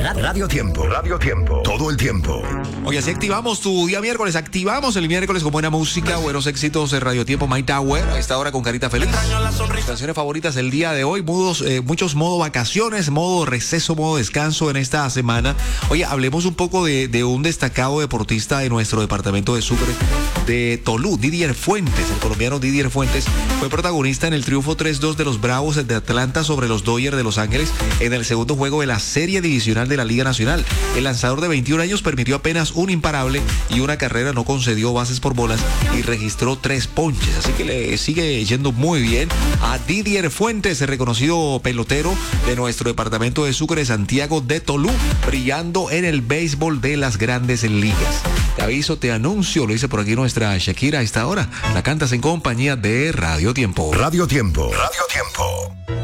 Radio Tiempo. Radio Tiempo. Todo el tiempo. Oye, así activamos tu día miércoles. Activamos el miércoles con buena música, buenos éxitos de Radio Tiempo, My Tower. A esta hora con carita feliz. Canciones favoritas del día de hoy. Muchos modo vacaciones, modo receso, modo descanso en esta semana. Oye, hablemos un poco de un destacado deportista de nuestro departamento de Sucre, de Tolú, Didier Fuentes. El colombiano Didier Fuentes fue protagonista en el triunfo 3-2 de los Bravos de Atlanta sobre los Dodgers de Los Ángeles en el segundo juego de la serie divisional de la Liga Nacional. El lanzador de 21 años permitió apenas un imparable y una carrera, no concedió bases por bolas y registró 3 ponches. Así que le sigue yendo muy bien a Didier Fuentes, el reconocido pelotero de nuestro departamento de Sucre, Santiago de Tolú, brillando en el béisbol de las grandes ligas. Te aviso, te anuncio, lo dice por aquí nuestra Shakira a esta hora. La cantas en compañía de Radio Tiempo. Radio Tiempo. Radio Tiempo.